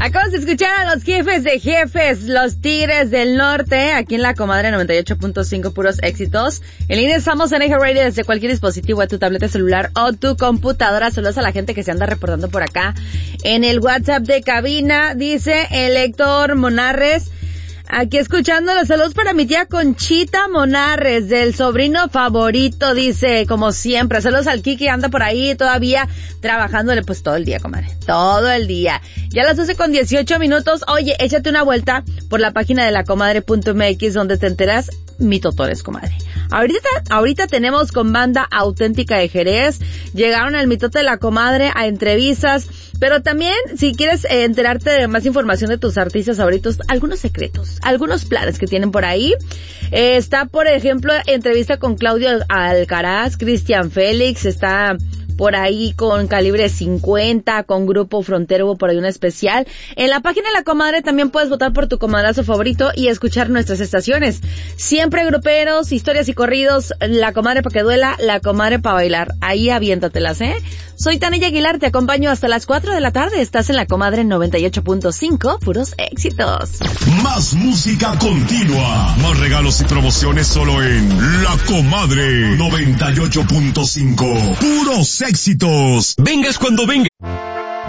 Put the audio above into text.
Acabas de escuchar a los jefes de jefes, los Tigres del Norte, aquí en La Comadre 98.5, puros éxitos. En línea estamos en Eje Radio desde cualquier dispositivo, de tu tableta celular o tu computadora. Saludos a la gente que se anda reportando por acá en el WhatsApp de cabina. Dice el Héctor Monarres, aquí escuchando los saludos para mi tía Conchita Monarres, del sobrino favorito, dice, como siempre. Saludos al Kiki, anda por ahí todavía trabajándole pues todo el día, comadre. Todo el día. Ya las 12:18. Oye, échate una vuelta por la página de lacomadre.mx donde te enteras mitotores, comadre. Ahorita tenemos con Banda Auténtica de Jerez. Llegaron al mitote de La Comadre a entrevistas, pero también si quieres enterarte de más información de tus artistas favoritos, algunos secretos, algunos planes que tienen por ahí. Está, por ejemplo, entrevista con Claudio Alcaraz, Cristian Félix, está por ahí con Calibre 50, con Grupo Frontera, hubo por ahí una especial. En la página de La Comadre también puedes votar por tu comadrazo favorito y escuchar nuestras estaciones. Siempre gruperos, historias y corridos, La Comadre para que duela, La Comadre para bailar. Ahí aviéntatelas, ¿eh? Soy Tania Aguilar, te acompaño hasta las 4 de la tarde. Estás en La Comadre 98.5, puros éxitos. Más música continua, más regalos y promociones solo en La Comadre 98.5, puros éxitos. Vengas cuando vengas.